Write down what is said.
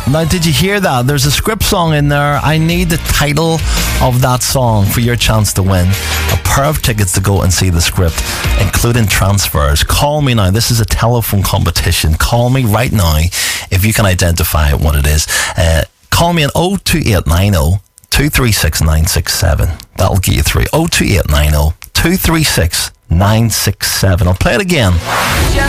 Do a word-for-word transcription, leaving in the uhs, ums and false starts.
Now, did you hear that? There's a script song in there. I need the title of that song for your chance to win a pair of tickets to go and see the script, including transfers. Call me now. This is a telephone competition. Call me right now if you can identify what it is. Uh, call me on oh two eight nine oh, two three six, nine six seven. That'll get you through. oh two eight nine oh, two three six, nine six seven. I'll play it again.